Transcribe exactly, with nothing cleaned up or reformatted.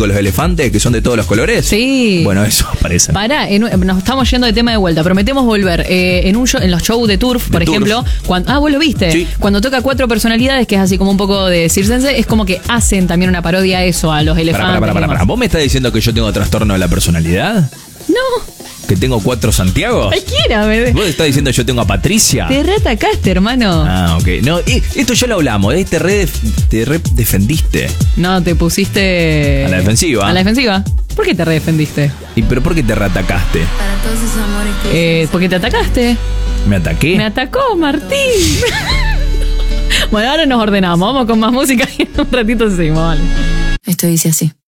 clásicos, los elefantes, que son de todos los colores? Sí. Bueno, eso parece. Pará, en, nos estamos yendo de tema de vuelta. Prometemos volver. Eh, en un show, en los shows de Turf, por de ejemplo. Turf. Cuando, ah, vos lo viste. Sí. Cuando toca cuatro personalidades, que es así como un poco de circense, es como que hacen también una parodia a eso, a los elefantes. Pará, pará, pará, pará. ¿Vos me estás diciendo que yo tengo trastorno de la personalidad? No. ¿Que tengo cuatro Santiago? Cualquiera, bebé. ¿Vos estás diciendo que yo tengo a Patricia? Te reatacaste, hermano. Ah, ok. No, eh, esto ya lo hablamos, eh, te, re, te re defendiste. No, te pusiste... A la defensiva. A la defensiva. ¿Por qué te redefendiste? ¿Y pero por qué te reatacaste? Eh, porque te atacaste. ¿Me ataqué? Me atacó Martín. Bueno, ahora nos ordenamos. Vamos con más música y en un ratito seguimos, vale. Esto dice así.